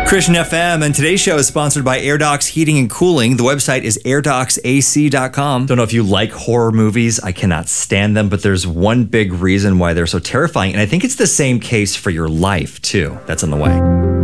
Christian FM, and today's show is sponsored by AirDocs Heating and Cooling. The website is airdocsac.com. Don't know if you like horror movies. I cannot stand them, but there's one big reason why they're so terrifying, and I think it's the same case for your life, too. That's on the way.